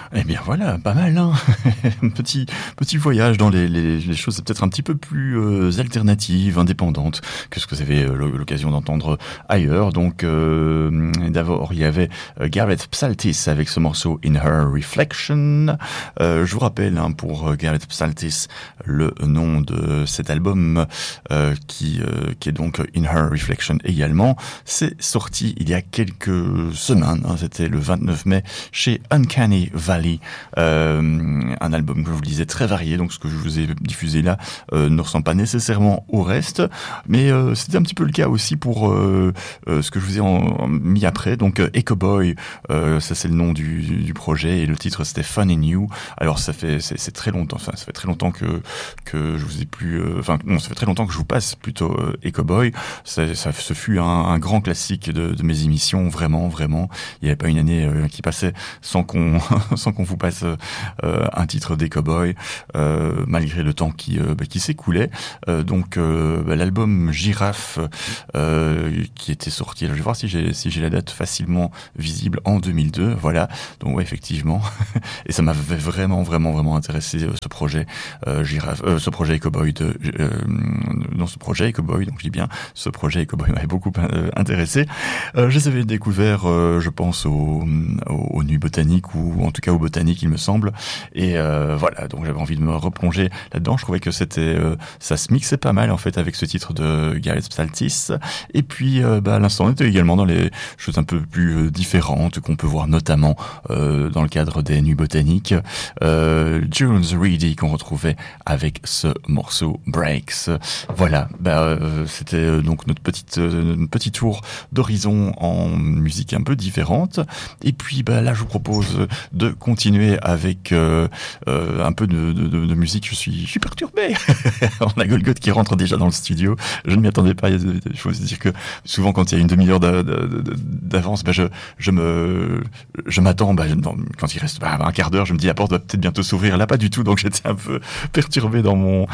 Eh bien voilà, pas mal, hein. Petit voyage dans les choses peut-être un petit peu plus alternatives, indépendantes que ce que vous avez l'occasion d'entendre ailleurs. Donc d'abord il y avait Gareth Psaltis avec ce morceau In Her Reflection. Je vous rappelle pour Gareth Psaltis le nom de cet album qui est donc In Her Reflection également. C'est sorti il y a quelques semaines, hein, c'était le 29 mai chez Uncanny Valley, un album que je vous le disais très varié, donc ce que je vous ai diffusé là ne ressemble pas nécessairement au reste, mais c'était un petit peu le cas aussi pour ce que je vous ai mis après, donc Echo Boy, ça c'est le nom du projet, et le titre c'était Fun in You. Alors c'est très longtemps, enfin ça fait très longtemps que je vous ai plus, enfin non, ça fait très longtemps que je vous passe plutôt Echo Boy. Ce fut un grand classique de mes émissions, vraiment. Il n'y avait pas une année qui passait sans qu'on vous passe un titre des Cowboys, malgré le temps qui s'écoulait. Donc l'album Girafe qui était sorti, alors je vais voir si j'ai la date facilement visible, en 2002. Voilà. Donc ouais, effectivement. Et ça m'avait vraiment intéressé ce projet Girafe, ce projet Cowboy ce projet Cowboy. Donc je dis bien, ce projet Cowboy m'avait beaucoup intéressé. Je les avais découverts, je pense, aux Nuits Botaniques, ou en tout cas aux Botaniques, il me semble. Et voilà, donc j'avais envie de me replonger là-dedans. Je trouvais que ça se mixait pas mal en fait avec ce titre de Gareth Psaltis. Et puis, à l'instant, on était également dans les choses un peu plus différentes qu'on peut voir notamment dans le cadre des Nuits Botaniques. Jones Reedy qu'on retrouvait avec ce morceau Breaks. Voilà, c'était donc notre petit tour d'horizon en musique un peu différente. Et puis là je vous propose de continuer avec un peu de musique. Je suis perturbé. On a Golgoth qui rentre déjà dans le studio. Je ne m'y attendais pas. Il faut se dire que souvent quand il y a une demi-heure d'avance, je m'attends. Quand il reste un quart d'heure, je me dis la porte va peut-être bientôt s'ouvrir. Là, pas du tout. Donc j'étais un peu perturbé dans mon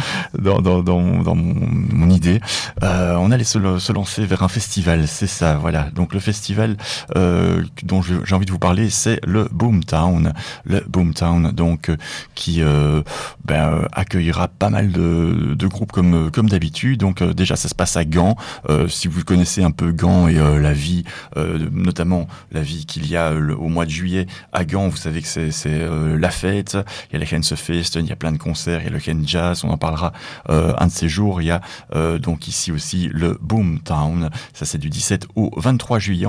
idée. On allait se lancer vers un festival, c'est ça, voilà. Donc le festival dont j'ai envie de vous parler, c'est le Boomtown. Le Boomtown, donc qui accueillera pas mal de groupes comme d'habitude. Donc déjà, ça se passe à Gand. Si vous connaissez un peu Gand et la vie, notamment la vie qu'il y a au mois de juillet à Gand, vous savez que c'est la fête. Il y a le Hensefest, il y a plein de concerts, il y a le Hen Jazz, on en parlera un de ces jours. Il y a donc ici aussi le Boomtown. Ça c'est du 17 au 23 juillet,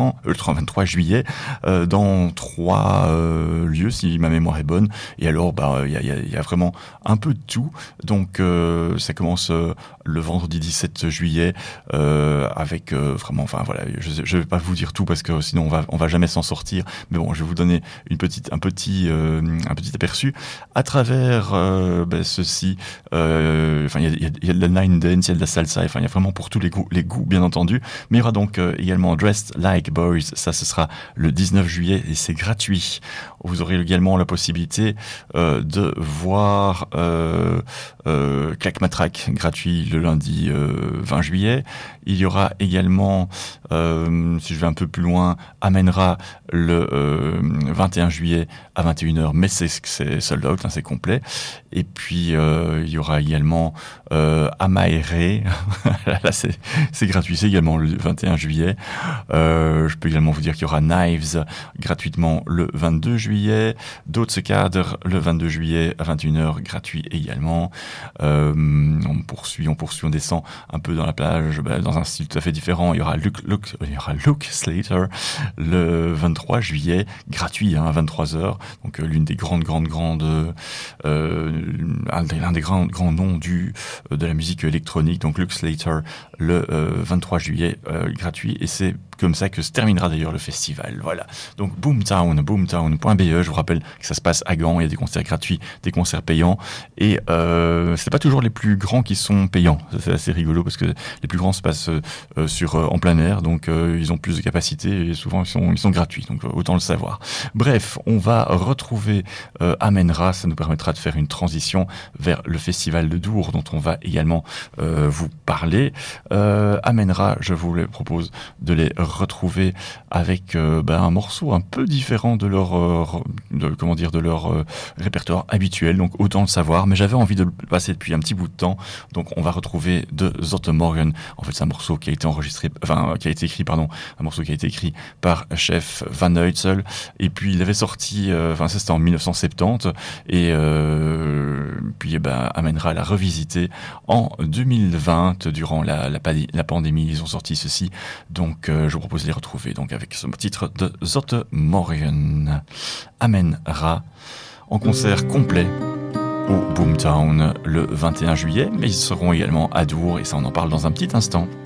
dans 3 lieux si ma mémoire est bonne. Et alors il y a vraiment un peu de tout. Donc ça commence le vendredi 17 juillet avec vraiment, enfin voilà, je vais pas vous dire tout parce que sinon on va jamais s'en sortir. Mais bon, je vais vous donner un petit aperçu à travers ceci. Enfin il y a de la line dance, il y a de la salsa, enfin il y a vraiment pour tous les goûts bien entendu. Mais il y aura donc également Dressed Like Boys, ça ce sera le 19 juillet et c'est gratuit. Vous aurez également la possibilité de voir Clac Matraque gratuit le lundi 20 juillet. Il y aura également, si je vais un peu plus loin, Amènera le 21 juillet à 21h, mais c'est sold out, hein, c'est complet. Et puis il y aura également Amaere, là c'est gratuit, c'est également le 21 juillet. Je peux également vous dire qu'il y aura Knives gratuitement le 22 juillet, D'autres cadres le 22 juillet à 21h, gratuit également. On poursuit, on descend un peu dans la plage, dans un style tout à fait différent. Il y aura Luke Slater le 23 juillet, gratuit, hein, à 23h. Donc l'une des grandes l'un des grands noms de la musique électronique. Donc Luke Slater le 23 juillet, gratuit, et c'est comme ça que se terminera d'ailleurs le festival. Voilà. Donc boomtown.be. Je vous rappelle que ça se passe à Gand. Il y a des concerts gratuits, des concerts payants, et c'est pas toujours les plus grands qui sont payants. C'est assez rigolo parce que les plus grands se passent en plein air, donc ils ont plus de capacité et souvent ils sont gratuits. Donc autant le savoir. Bref, on va retrouver Amenra. Ça nous permettra de faire une transition vers le festival de Dour dont on va également vous parler. Amenra, je vous propose de les retrouver avec un morceau un peu différent de leur répertoire habituel, donc autant le savoir, mais j'avais envie de le passer depuis un petit bout de temps, donc on va retrouver de Zotte Morgan. En fait, c'est un morceau qui a été un morceau qui a été écrit par Chef Van Huytzel, et puis il avait sorti, ça c'était en 1970, et puis Amen-Ra l'a revisité en 2020 durant la pandémie. Ils ont sorti ceci, donc je vous propose de les retrouver donc avec ce titre de Zotte Morgan. Amen-Ra en concert complet au Boomtown le 21 juillet, mais ils seront également à Dour, et ça on en parle dans un petit instant.